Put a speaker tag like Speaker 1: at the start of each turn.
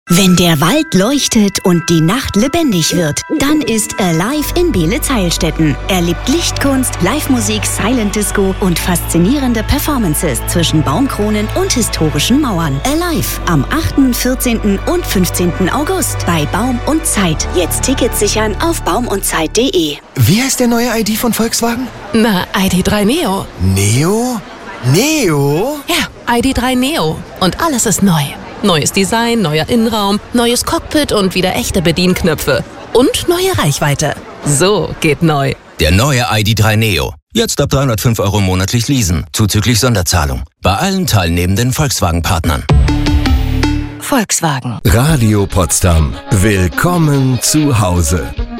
Speaker 1: Wenn der Wald leuchtet und die Nacht lebendig wird, dann ist Alive in Beelitz-Heilstätten. Erlebt Lichtkunst, Live-Musik, Silent Disco und faszinierende Performances zwischen Baumkronen und historischen Mauern. Alive am 8., 14. und 15. August bei Baum und Zeit. Jetzt Tickets sichern auf baumundzeit.de.
Speaker 2: Wie heißt der neue ID von Volkswagen?
Speaker 3: Na, ID.3 Neo.
Speaker 2: Neo? Neo?
Speaker 3: Ja, ID.3 Neo. Und alles ist neu. Neues Design, neuer Innenraum, neues Cockpit und wieder echte Bedienknöpfe. Und neue Reichweite. So geht neu.
Speaker 4: Der neue ID.3 Neo. Jetzt ab 305 € monatlich leasen, zuzüglich Sonderzahlung. Bei allen teilnehmenden Volkswagen-Partnern.
Speaker 3: Volkswagen.
Speaker 5: Radio Potsdam. Willkommen zu Hause.